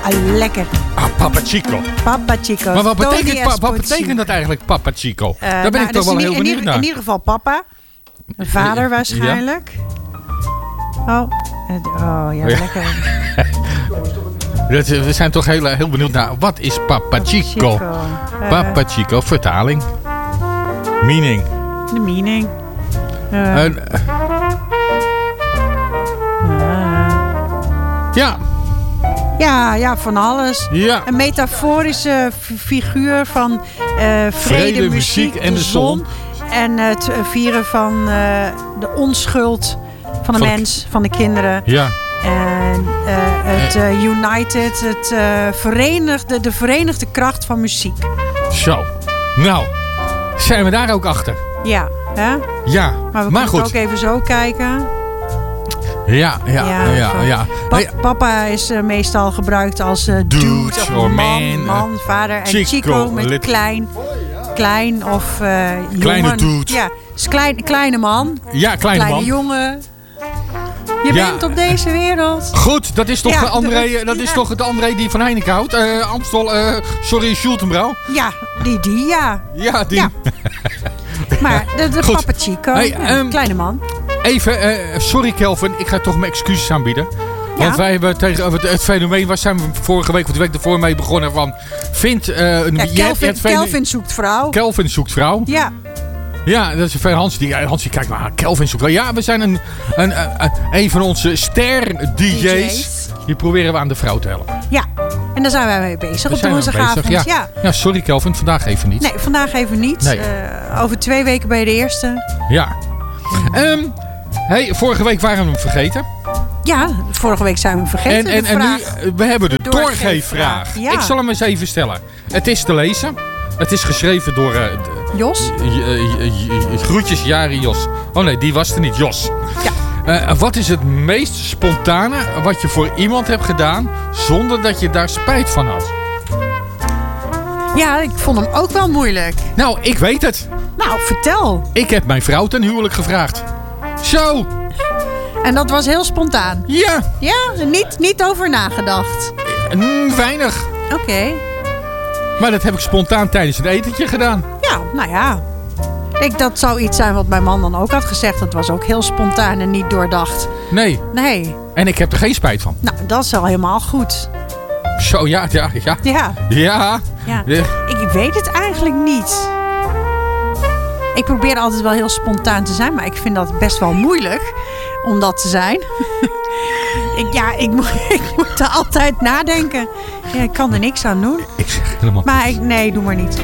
lekker. Papa Chico. Papa Chico. Maar wat betekent dat eigenlijk, Papa Chico? Daar ben ik toch wel heel benieuwd naar. In ieder geval papa. Een vader waarschijnlijk. Ja. Ja, lekker. We zijn toch heel benieuwd naar, wat is Papa Chico? Papa Chico, vertaling. Meaning. De meaning. Ja, van alles. Ja. Een metaforische figuur van vrede, muziek en de zon. En het vieren van de onschuld van de mens, van de kinderen. Ja. En het United, de verenigde kracht van muziek. Zo. Nou, zijn we daar ook achter? Ja, hè? Ja, maar we kunnen ook even zo kijken. Ja. Papa is meestal gebruikt als dude of man, vader. En Chico met klein of jongen. Kleine dude. Ja, dus kleine man. Ja, kleine man. Jongen. Je bent op deze wereld. Goed, dat is toch André, dat is toch de André die van Heineken houdt? Amstel, Schultenbrouw. Ja, die. Ja, die. Ja. Maar de Papa Chico, kleine man. Even, sorry Kelvin, ik ga toch mijn excuses aanbieden. Ja. Want wij hebben tegen het fenomeen, waar zijn we vorige week of de week ervoor mee begonnen van... Kelvin zoekt vrouw. Kelvin zoekt vrouw. Ja. Ja, dat is een Hans die kijkt maar, Kelvin zoekt vrouw. Ja, we zijn een van onze ster-DJ's. Die proberen we aan de vrouw te helpen. Ja, en daar zijn wij mee bezig op de woensdagavond. Ja, sorry Kelvin, vandaag even niet. Nee, vandaag even niet. Nee. Over 2 weken ben je de eerste. Ja. Vorige week waren we hem vergeten. Ja, vorige week zijn we hem vergeten. En nu, we hebben de doorgeefvraag. Ja. Ik zal hem eens even stellen. Het is te lezen. Het is geschreven door... Jos? Groetjes, Jari Jos. Oh nee, die was er niet, Jos. Ja. Wat is het meest spontane wat je voor iemand hebt gedaan zonder dat je daar spijt van had? Ja, ik vond hem ook wel moeilijk. Nou, ik weet het. Nou, vertel. Ik heb mijn vrouw ten huwelijk gevraagd. Zo. En dat was heel spontaan? Ja. Ja, niet over nagedacht? Weinig. Oké. Maar dat heb ik spontaan tijdens het etentje gedaan. Ja, nou ja. Dat zou iets zijn wat mijn man dan ook had gezegd. Dat was ook heel spontaan en niet doordacht. Nee. En ik heb er geen spijt van. Nou, dat is al helemaal goed. Zo, ja. Ik weet het eigenlijk niet. Ik probeer altijd wel heel spontaan te zijn. Maar ik vind dat best wel moeilijk om dat te zijn. Ik moet er altijd nadenken. Ja, ik kan er niks aan doen. Ik zeg helemaal nee, doe maar niet.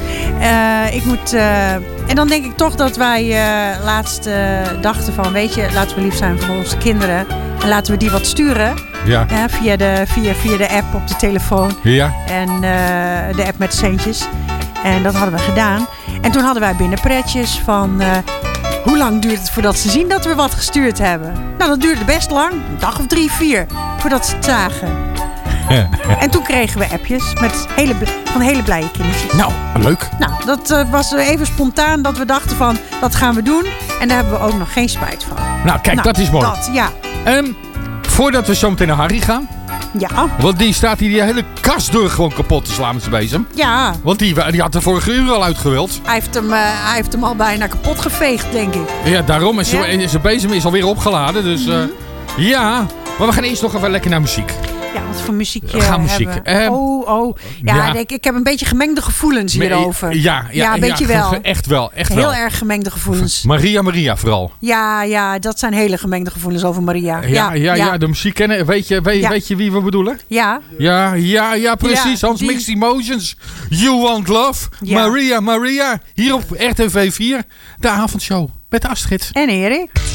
En dan denk ik toch dat wij laatst dachten van... weet je, laten we lief zijn voor onze kinderen. En laten we die wat sturen. Ja. Via de app op de telefoon. Ja. En de app met centjes. En dat hadden we gedaan. En toen hadden wij binnenpretjes van... hoe lang duurt het voordat ze zien dat we wat gestuurd hebben? Nou, dat duurde best lang. Een dag of 3, 4. Voordat ze het zagen. En toen kregen we appjes van hele blije kindertjes. Nou, leuk. Nou, dat was even spontaan dat we dachten van... dat gaan we doen. En daar hebben we ook nog geen spijt van. Nou, kijk, dat is mooi. Dat, ja. Voordat we zo meteen naar Harry gaan... Ja. Want die staat hier die hele kast door gewoon kapot te slaan met zijn bezem. Ja. Want die had de vorige uur al uitgewild. Hij heeft hem al bijna kapot geveegd, denk ik. Ja, daarom. En zijn bezem is alweer opgeladen. Dus ja. Maar we gaan eerst nog even lekker naar muziek. Ja, wat voor muziek muziek. Ja, ik heb een beetje gemengde gevoelens hierover. Ja, een beetje wel. Echt wel. Heel erg gemengde gevoelens. Maria vooral. Ja, dat zijn hele gemengde gevoelens over Maria. Ja, de muziek kennen. Weet je wie we bedoelen? Ja. Ja, precies. Hans Mixed Emotions. You Want Love. Ja. Maria. Hier op RTV 4. De avondshow met Astrid. En Erik.